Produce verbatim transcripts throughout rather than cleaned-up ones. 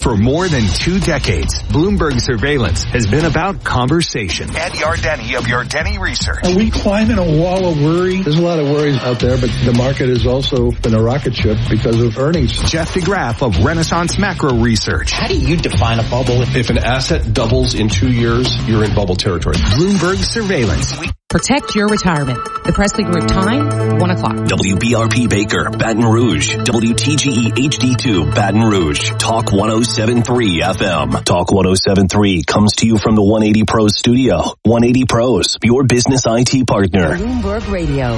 For more than two decades, Bloomberg Surveillance has been about conversation. Ed Yardeni of Yardeni Research. Are we climbing a wall of worry? There's a lot of worries out there, but the market has also been a rocket ship because of earnings. Jeff DeGraff of Renaissance Macro Research. How do you define a bubble? If an asset doubles in two years, you're in bubble territory. Bloomberg Surveillance. Protect your retirement. The Presley Group time, one o'clock. W B R P Baker, Baton Rouge. W T G E H D two, Baton Rouge. Talk one oh seven point three F M. Talk one oh seven point three comes to you from the one eighty Pros studio. one eighty Pros, your business I T partner. Bloomberg Radio.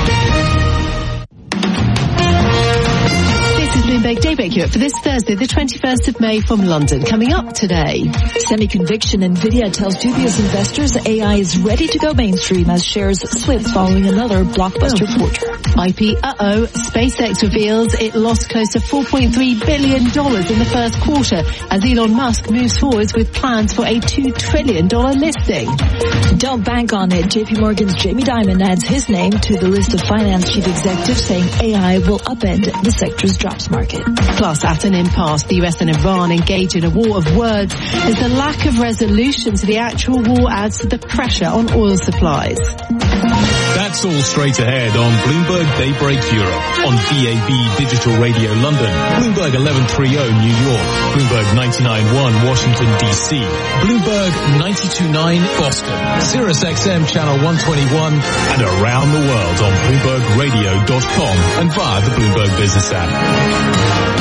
Bloomberg Daybreak Europe for this Thursday, the twenty-first of May from London. Coming up today. Semi-conviction NVIDIA tells dubious investors A I is ready to go mainstream as shares slip following another blockbuster quarter. I P, uh-oh, SpaceX reveals it lost close to four point three billion dollars in the first quarter as Elon Musk moves forward with plans for a two trillion dollars listing. Don't bank on it. J P Morgan's Jamie Dimon adds his name to the list of finance chief executives saying A I will upend the sector's jobs market. Plus, at an impasse, the U S and Iran engage in a war of words as the lack of resolution to the actual war adds to the pressure on oil supplies. That's all straight ahead on Bloomberg Daybreak Europe, on D A B Digital Radio London, Bloomberg eleven thirty New York, Bloomberg ninety-nine point one Washington D C, Bloomberg ninety-two point nine Boston, Sirius X M Channel one twenty-one, and around the world on Bloomberg Radio dot com and via the Bloomberg Business app.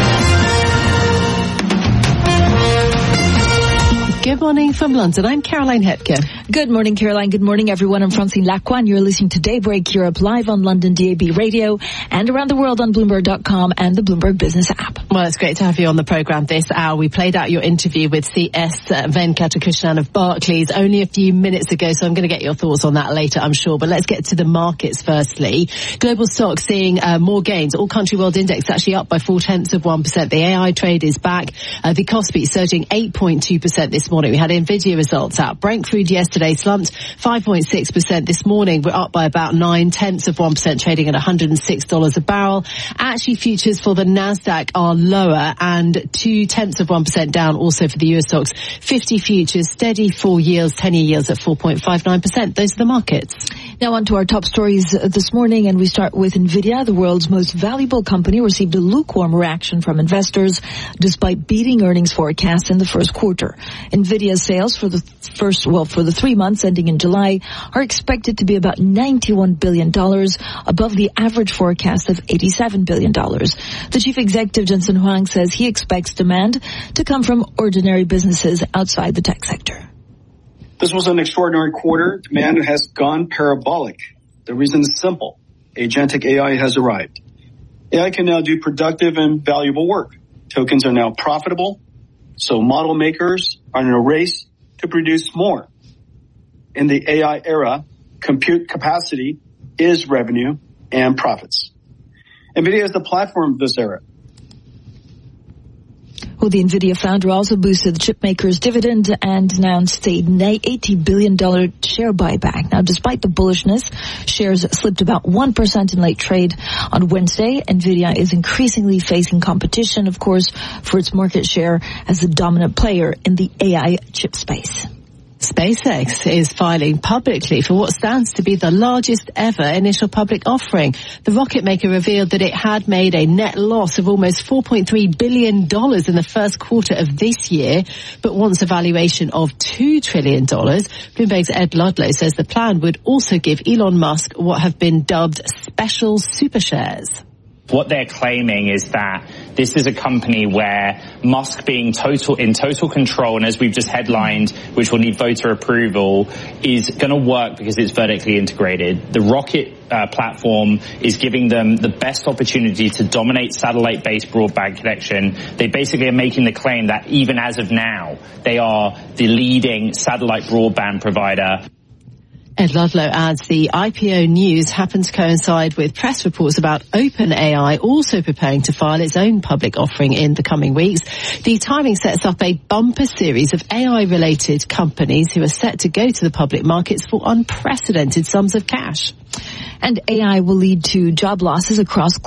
Good morning from London. I'm Caroline Hepker. Good morning, Caroline. Good morning, everyone. I'm Francine Lacroix, and you're listening to Daybreak Europe live on London D A B Radio and around the world on Bloomberg dot com and the Bloomberg Business app. Well, it's great to have you on the program this hour. We played out your interview with C S Venkatakrishnan of Barclays only a few minutes ago, so I'm going to get your thoughts on that later, I'm sure. But let's get to the markets firstly. Global stocks seeing uh, more gains. All country world index actually up by four tenths of one percent. The A I trade is back. Uh, the Kospi surging eight point two percent this morning. We had Nvidia results out. Brent crude yesterday slumped five point six percent this morning. We're up by about nine tenths of one percent, trading at one hundred six dollars a barrel. Actually, futures for the Nasdaq are lower and two tenths of one percent down also for the U S stocks. fifty futures steady, four yields, ten-year yields at four point five nine percent. Those are the markets. Now on to our top stories this morning, and we start with NVIDIA. The world's most valuable company received a lukewarm reaction from investors despite beating earnings forecasts in the first quarter. NVIDIA's sales for the first, well, for the three months ending in July are expected to be about ninety-one billion dollars, above the average forecast of eighty-seven billion dollars. The chief executive, Jensen Huang, says he expects demand to come from ordinary businesses outside the tech sector. This was an extraordinary quarter. Demand has gone parabolic. The reason is simple. Agentic A I has arrived. A I can now do productive and valuable work. Tokens are now profitable, so model makers are in a race to produce more. In the A I era, compute capacity is revenue and profits. NVIDIA is the platform of this era. Well, the NVIDIA founder also boosted the chipmaker's dividend and announced a eighty billion dollars share buyback. Now, despite the bullishness, shares slipped about one percent in late trade on Wednesday. NVIDIA is increasingly facing competition, of course, for its market share as the dominant player in the A I chip space. SpaceX is filing publicly for what stands to be the largest ever initial public offering. The rocket maker revealed that it had made a net loss of almost four point three billion dollars in the first quarter of this year, but wants a valuation of two trillion dollars. Bloomberg's Ed Ludlow says the plan would also give Elon Musk what have been dubbed special super shares. What they're claiming is that this is a company where Musk being total in total control, and as we've just headlined, which will need voter approval, is going to work because it's vertically integrated. The rocket uh, platform is giving them the best opportunity to dominate satellite-based broadband connection. They basically are making the claim that even as of now, they are the leading satellite broadband provider. Ed Ludlow adds the I P O news happens to coincide with press reports about OpenAI also preparing to file its own public offering in the coming weeks. The timing sets up a bumper series of A I-related companies who are set to go to the public markets for unprecedented sums of cash. And A I will lead to job losses across